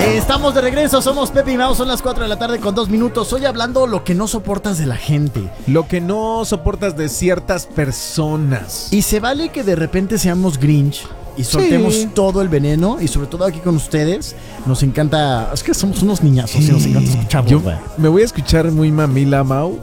Estamos de regreso, somos Pepe y Mau, son las 4 de la tarde con 2 minutos. Hoy hablando lo que no soportas de la gente. Lo que no soportas de ciertas personas. Y se vale que de repente seamos Grinch y soltemos todo el veneno. Y sobre todo aquí con ustedes, nos encanta. Es que somos unos niñazos y nos encanta escucharlos. Yo me voy a escuchar muy mamila, Mau.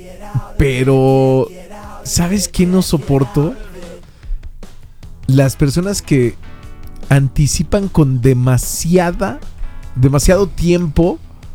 Pero ¿sabes qué no soporto? Las personas que anticipan con demasiado tiempo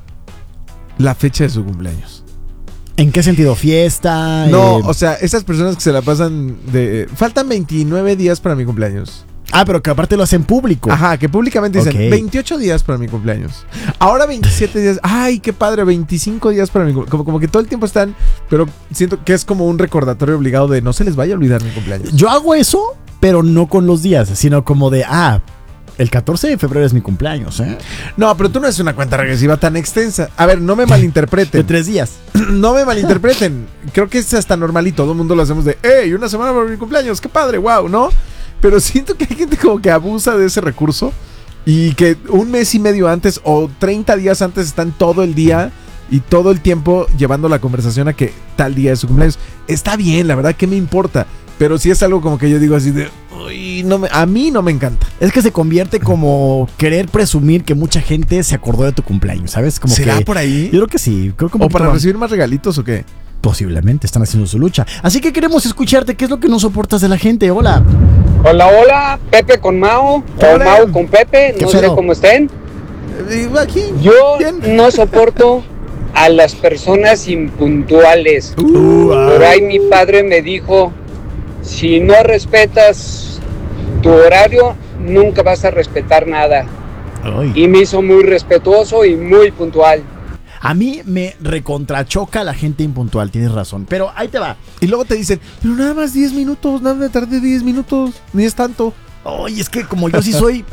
la fecha de su cumpleaños. ¿En qué sentido? ¿Fiesta? No, o sea, esas personas que se la pasan de... Faltan 29 días para mi cumpleaños. Ah, pero que aparte lo hacen público. Ajá, que públicamente dicen 28 días para mi cumpleaños. Ahora 27 días. Ay, qué padre, 25 días para mi cumpleaños. Como que todo el tiempo están... Pero siento que es como un recordatorio obligado de no se les vaya a olvidar mi cumpleaños. Yo hago eso, pero no con los días, sino como de... el 14 de febrero es mi cumpleaños, ¿eh? No, pero tú no es una cuenta regresiva tan extensa. A ver, no me malinterpreten. De 3 días. No me malinterpreten. Creo que es hasta normal y todo el mundo lo hacemos de ¡Ey, una semana para mi cumpleaños! ¡Qué padre! ¡Wow! ¿No? Pero siento que hay gente como que abusa de ese recurso y que un mes y medio antes o 30 días antes están todo el día y todo el tiempo llevando la conversación a que tal día es su cumpleaños. Está bien, la verdad, ¿qué me importa? Pero si es algo como que yo digo así de... Uy, a mí no me encanta. Es que se convierte como querer presumir que mucha gente se acordó de tu cumpleaños, ¿sabes? Como ¿será que, por ahí? Yo creo que sí. Creo que ¿O para recibir más regalitos o qué? Posiblemente, están haciendo su lucha. Así que queremos escucharte. ¿Qué es lo que no soportas de la gente? Hola. Hola, Pepe con Mau, o Mau con Pepe, no sé cómo estén. Aquí. Yo bien. no soporto a las personas impuntuales. Por ahí mi padre me dijo, si no respetas tu horario, nunca vas a respetar nada. Ay. Y me hizo muy respetuoso y muy puntual. A mí me recontrachoca la gente impuntual, tienes razón. Pero ahí te va. Y luego te dicen, pero nada más 10 minutos, nada me tardé 10 minutos, ni es tanto. Oye, es que como yo sí soy...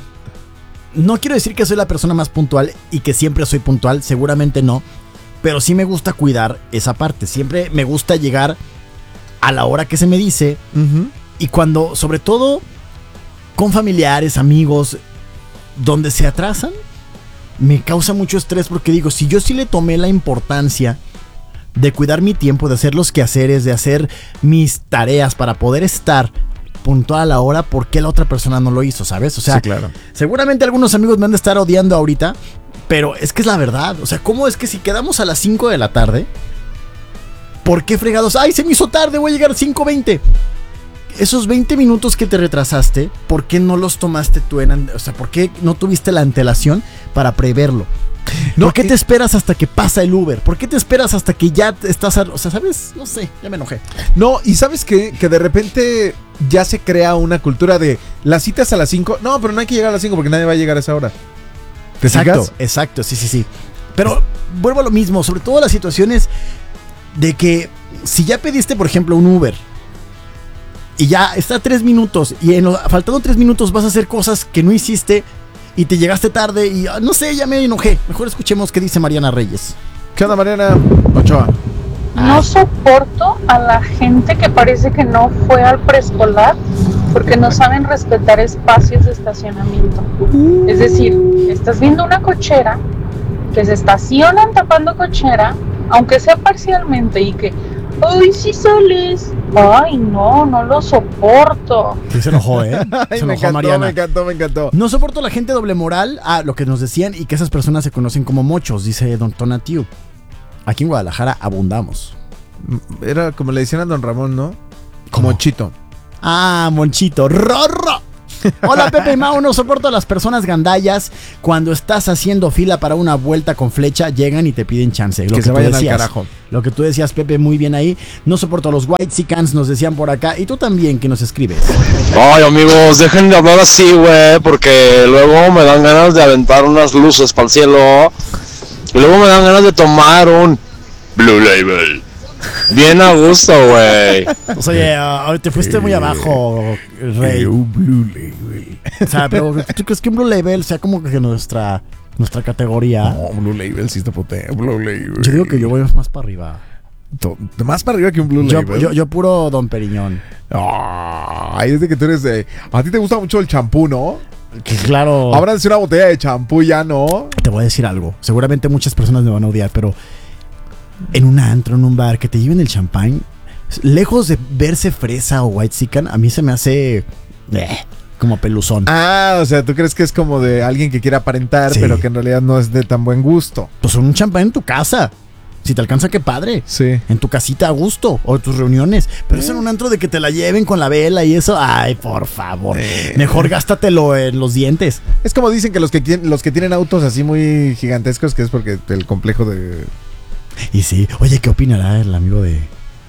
No quiero decir que soy la persona más puntual y que siempre soy puntual, seguramente no. Pero sí me gusta cuidar esa parte. Siempre me gusta llegar a la hora que se me dice. Y cuando, sobre todo, con familiares, amigos, donde se atrasan, me causa mucho estrés porque digo, si yo sí le tomé la importancia de cuidar mi tiempo, de hacer los quehaceres, de hacer mis tareas para poder estar puntual a la hora, ¿por qué la otra persona no lo hizo? ¿Sabes? O sea, sí, claro. Seguramente algunos amigos me han de estar odiando ahorita, pero es que es la verdad. O sea, ¿cómo es que si quedamos a las 5 de la tarde, ¿por qué fregados? ¡Ay, se me hizo tarde! Voy a llegar a 5:20. Esos 20 minutos que te retrasaste, ¿por qué no los tomaste tú o sea, ¿por qué no tuviste la antelación para preverlo? ¿Por qué te esperas hasta que pasa el Uber? ¿Por qué te esperas hasta que ya estás... O sea, ¿sabes? No sé, ya me enojé. No, y ¿sabes qué? Que de repente ya se crea una cultura de las citas a las 5. No, pero no hay que llegar a las 5 porque nadie va a llegar a esa hora. ¿Te fijas? Exacto, sí. Pero vuelvo a lo mismo, sobre todo las situaciones de que si ya pediste, por ejemplo, un Uber y ya está 3 minutos y faltando 3 minutos vas a hacer cosas que no hiciste y te llegaste tarde y no sé, ya me enojé. Mejor escuchemos qué dice Mariana Reyes. ¿Qué onda, Mariana Ochoa? No soporto a la gente que parece que no fue al preescolar porque no saben respetar espacios de estacionamiento. Es decir, estás viendo una cochera, que se estacionan tapando cochera, aunque sea parcialmente, y que ¡ay, sí sales! ¡Ay, no lo soporto! Sí se enojó, ¿eh? Ay, Se me enojó encantó, Mariana. me encantó. No soporto a la gente doble moral, lo que nos decían, y que esas personas se conocen como mochos, dice Don Tonatiu. Aquí en Guadalajara abundamos. Era como le decían a Don Ramón, ¿no? ¿Cómo? Monchito. Monchito. ¡Rorro! Hola, Pepe y Mau, no soporto a las personas gandallas. Cuando estás haciendo fila para una vuelta con flecha, llegan y te piden chance. Que se vayan al carajo. Lo que tú decías, Pepe, muy bien ahí. No soporto a los whitexicans, nos decían por acá. Y tú también, que nos escribes. Ay, amigos, dejen de hablar así, güey, porque luego me dan ganas de aventar unas luces para el cielo. Y luego me dan ganas de tomar un Blue Label. Bien a gusto, güey. O sea, te fuiste muy abajo, Rey. Un Blue Label. O sea, pero ¿tú crees que un Blue Label sea como que nuestra categoría? No, Blue Label sí está potente. Blue Label. Yo digo que yo voy más para arriba. Más para arriba que un Blue Label. Yo puro Don Periñón. Ay, es de que tú eres de... A ti te gusta mucho el champú, ¿no? Claro. Ábranse una botella de champú, ya no. Te voy a decir algo. Seguramente muchas personas me van a odiar, pero en un antro, en un bar, que te lleven el champán, lejos de verse fresa o whitezican, a mí se me hace como peluzón. Ah, o sea, ¿tú crees que es como de alguien que quiere aparentar, Sí. pero que en realidad no es de tan buen gusto? Pues un champán en tu casa. Si te alcanza, qué padre. Sí. En tu casita a gusto o en tus reuniones. Pero eso en un antro de que te la lleven con la vela y eso. Ay, por favor. Mejor gástatelo en los dientes. Es como dicen que los que tienen autos así muy gigantescos, que es porque el complejo de... Y sí. Oye, ¿qué opinará el amigo de...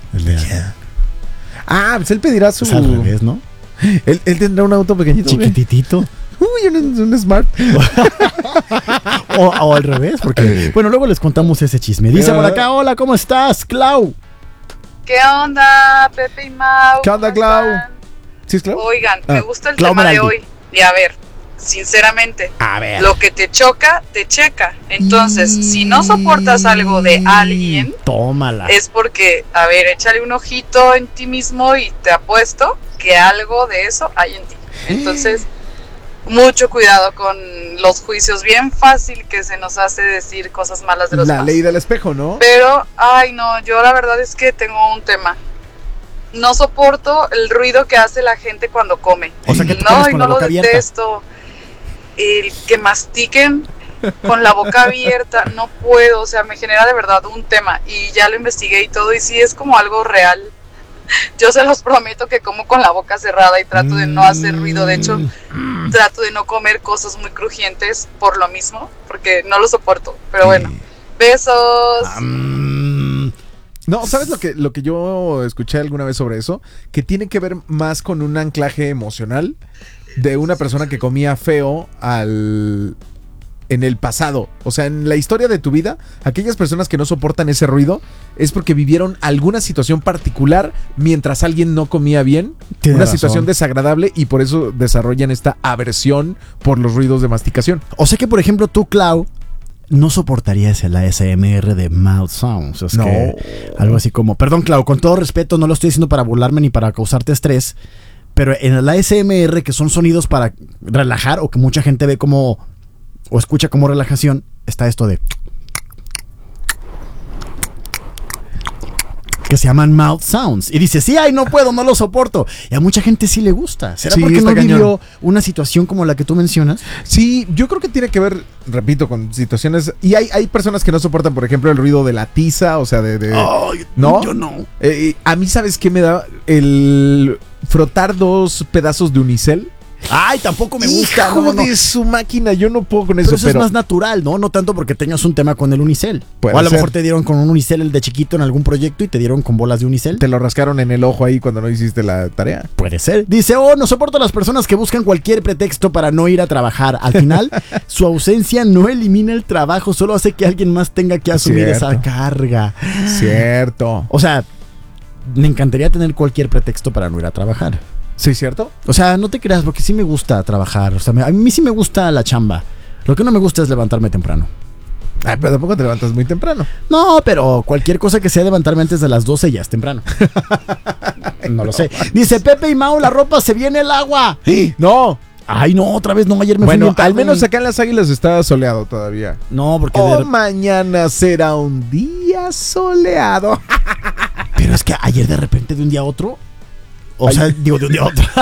Ah, pues él pedirá su... Es al revés, ¿no? Él tendrá un auto pequeñito. Chiquititito. Uy, un Smart. O al revés, porque... Bueno, luego les contamos ese chisme. Dice por acá, hola, ¿cómo estás, Clau? ¿Qué onda, Pepe y Mau? ¿Qué onda, ¿Cómo Clau? están? ¿Sí es Clau? Oigan, me gusta el Clau tema de Meraldi. hoy. Y a ver, sinceramente, A ver. lo que te choca, te checa. Entonces, si no soportas algo de alguien, Tómala. es porque, a ver, échale un ojito en ti mismo y te apuesto que algo de eso hay en ti. Entonces, mucho cuidado con los juicios. Bien fácil que se nos hace decir cosas malas de los La demás. ley del espejo, ¿no? Pero, ay no, yo la verdad es que tengo un tema. No soporto el ruido que hace la gente cuando come. O sea, que tú no, comes y con no la lo boca abierta. detesto. El que mastiquen con la boca abierta, no puedo, o sea, me genera de verdad un tema. Y ya lo investigué y todo, y sí es como algo real. Yo se los prometo que como con la boca cerrada y trato de no hacer ruido. De hecho, trato de no comer cosas muy crujientes por lo mismo, porque no lo soporto. Pero bueno, besos. No, ¿sabes lo que yo escuché alguna vez sobre eso? Que tiene que ver más con un anclaje emocional de una persona que comía feo en el pasado. O sea, en la historia de tu vida, aquellas personas que no soportan ese ruido es porque vivieron alguna situación particular mientras alguien no comía bien. Tienes Una razón. situación desagradable y por eso desarrollan esta aversión por los ruidos de masticación. O sea que, por ejemplo, tú, Clau, no soportarías el ASMR de Mouth Sounds. Es No. que algo así como... Perdón, Clau, con todo respeto, no lo estoy diciendo para burlarme ni para causarte estrés, pero en el ASMR, que son sonidos para relajar o que mucha gente ve como... o escucha como relajación, está esto de... que se llaman Mouth Sounds. Y dice, sí, ay, no puedo, no lo soporto. Y a mucha gente sí le gusta. ¿Será Sí, porque está no cañón. vivió una situación como la que tú mencionas? Sí, yo creo que tiene que ver, repito, con situaciones. Y hay personas que no soportan, por ejemplo, el ruido de la tiza, o sea, Ay, ¿no? Yo no. A mí, ¿sabes qué me da? El frotar dos pedazos de unicel. Ay, tampoco me gusta. Hijo No, no. de su máquina, yo no puedo con eso. Pero eso es más natural, ¿no? No tanto porque tengas un tema con el unicel. Puede O a lo ser. mejor te dieron con un unicel el de chiquito en algún proyecto y te dieron con bolas de unicel. Te lo rascaron en el ojo ahí cuando no hiciste la tarea. Puede ser. Dice, no soporto a las personas que buscan cualquier pretexto para no ir a trabajar. Al final, su ausencia no elimina el trabajo, solo hace que alguien más tenga que asumir Cierto. esa carga. Cierto. O sea, me encantaría tener cualquier pretexto para no ir a trabajar. ¿Sí, cierto? O sea, no te creas, porque sí me gusta trabajar. O sea, a mí sí me gusta la chamba. Lo que no me gusta es levantarme temprano. Ay, pero tampoco te levantas muy temprano. No, pero cualquier cosa que sea levantarme antes de las 12 ya es temprano. No lo sé. Dice Pepe y Mau, la ropa se viene el agua. No. Ay, no, otra vez no, ayer me fui Bueno, bien tarde. al menos acá en Las Águilas está soleado todavía. No, porque... Mañana será un día soleado. Pero es que ayer de repente de un día a otro... O sea, digo, de un día a otro.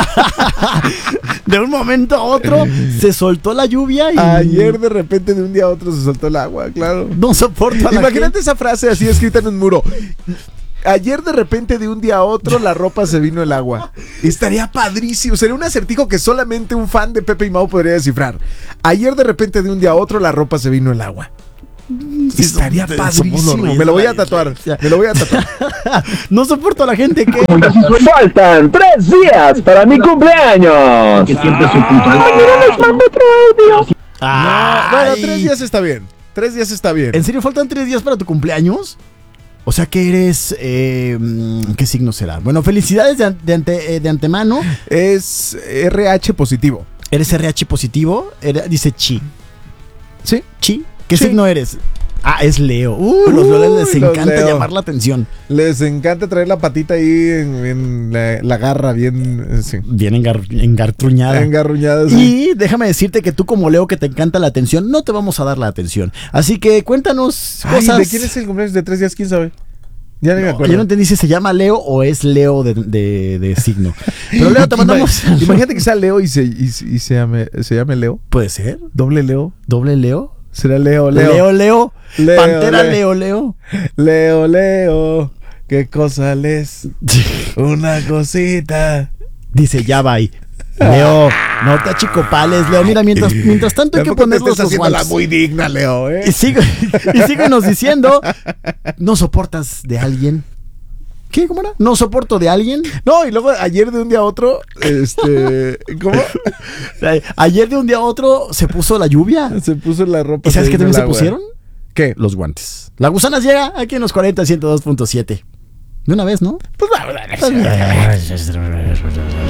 De un momento a otro se soltó la lluvia y... Ayer de repente de un día a otro se soltó el agua, claro. No soporto a la Imagínate esa frase así escrita en un muro. Ayer de repente de un día a otro la ropa se vino el agua. Estaría padrísimo. Sería un acertijo que solamente un fan de Pepe y Mau podría descifrar. Ayer de repente de un día a otro la ropa se vino el agua. Sí, Estaría somos padrísimo. los reyes Me lo voy de a la tatuar. dislexia. Me lo voy a tatuar. No soporto a la gente que... Faltan 3 días para mi cumpleaños. Que siempre soy puntual. Mañana les mando otro audio. No, bueno, Ay. 3 días está bien. 3 días está bien. ¿En serio faltan 3 días para tu cumpleaños? O sea que eres... ¿qué signo será? Bueno, felicidades de antemano. Es RH positivo. ¿Eres RH positivo? Dice Chi. ¿Sí? ¿Chi? ¿Qué Sí. signo eres? Es Leo. Los Leo les los encanta Leo. llamar la atención. Les encanta traer la patita ahí en la garra, bien. Sí. Bien engartruñada. Engarruñada, sí. Y déjame decirte que tú como Leo que te encanta la atención, no te vamos a dar la atención. Así que cuéntanos cosas. ¿De quién es el cumpleaños de 3 días? ¿Quién sabe? Ya ni me acuerdo. Yo no entendí si se llama Leo o es Leo de signo. Pero Leo, te mandamos. Imagínate que sea Leo y se llame Leo. ¿Puede ser? ¿Doble Leo? ¿Doble Leo? ¿Será Leo? Leo. Pantera Leo. Leo. ¿Qué cosa les? Una cosita. Dice, ya va ahí. Leo, no te achicopales, Leo. Mira, mientras tanto hay que ponerlos los guantes. muy digna, Leo, ¿eh? Y síguenos diciendo, ¿no soportas de alguien? ¿Qué? ¿Cómo era? ¿No soporto de alguien? No, y luego ayer de un día a otro, ¿cómo? Ayer de un día a otro se puso la lluvia. Se puso la ropa. ¿Y sabes qué también se agua. pusieron? ¿Qué? Los guantes. La gusana llega aquí en los 40 102.7. De una vez, ¿no? Pues